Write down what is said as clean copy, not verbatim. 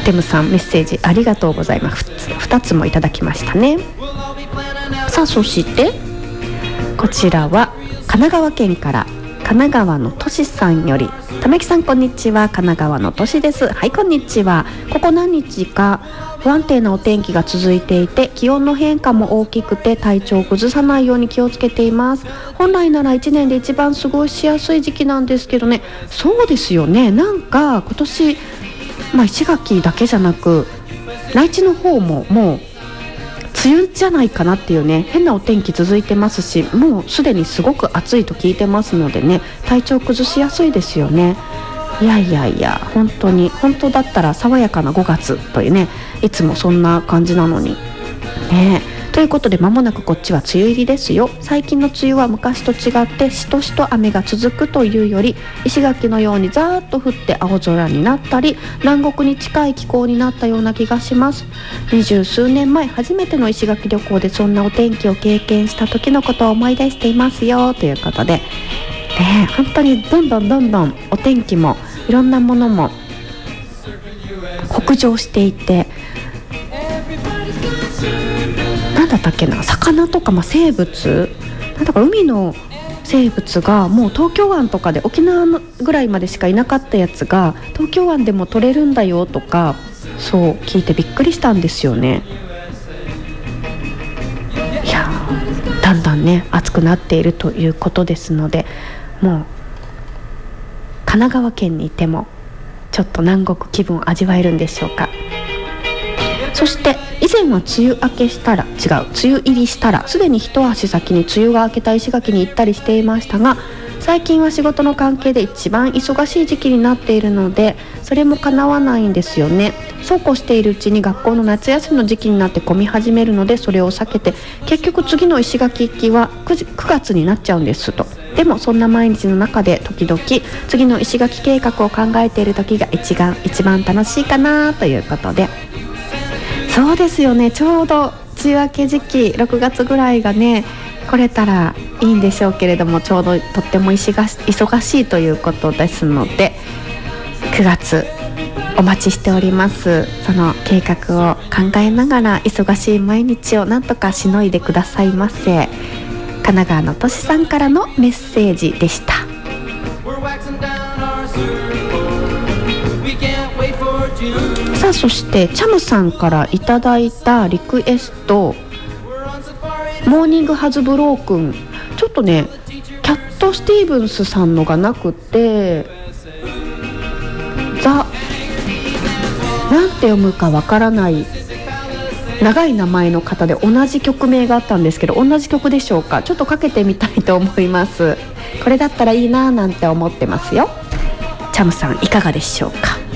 テムさんメッセージありがとうございます。2つもいただきましたね。さあそしてこちらは神奈川県から神奈川のとしさんより、玉木さんこんにちは、神奈川のとしです。はいこんにちは。ここ何日か不安定なお天気が続いていて、気温の変化も大きくて体調を崩さないように気をつけています。本来なら1年で一番過ごしやすい時期なんですけどね。そうですよね。なんか今年、石垣だけじゃなく内地の方ももう梅雨じゃないかなっていうね、変なお天気続いてますし、もうすでにすごく暑いと聞いてますのでね、体調崩しやすいですよね。いや本当だったら爽やかな5月というね、いつもそんな感じなのにね。ということで間もなくこっちは梅雨入りですよ。最近の梅雨は昔と違ってしとしと雨が続くというより、石垣のようにザーッと降って青空になったり、南国に近い気候になったような気がします。20数年前初めての石垣旅行でそんなお天気を経験した時のことを思い出していますよということでね、本当にどんどんお天気もいろんなものも北上していて、なんだったっけな、魚とか、生物なんだか海の生物がもう東京湾とかで沖縄のぐらいまでしかいなかったやつが東京湾でも取れるんだよとか、そう聞いてびっくりしたんですよね。いやだんだんね暑くなっているということですので、もう神奈川県にいてもちょっと南国気分を味わえるんでしょうか。そして以前は梅雨入りしたらすでに一足先に梅雨が明けた石垣に行ったりしていましたが、最近は仕事の関係で一番忙しい時期になっているのでそれも叶わないんですよね。そうこうしているうちに学校の夏休みの時期になって混み始めるので、それを避けて結局次の石垣行きは 9月になっちゃうんですと。でもそんな毎日の中で時々次の石垣計画を考えている時が一番楽しいかなということで、そうですよね。ちょうど梅雨明け時期6月ぐらいがね来れたらいいんでしょうけれども、ちょうどとっても忙しいということですので9月お待ちしております。その計画を考えながら忙しい毎日をなんとかしのいでくださいませ。神奈川のとしさんからのメッセージでした。さあそしてチャムさんからいただいたリクエスト、モーニングハズブロークン、ちょっとねキャットスティーブンスさんのがなくてなんて読むかわからない長い名前の方で同じ曲名があったんですけど、同じ曲でしょうか。ちょっとかけてみたいと思います。これだったらいいななんて思ってますよ。チャムさんいかがでしょうか。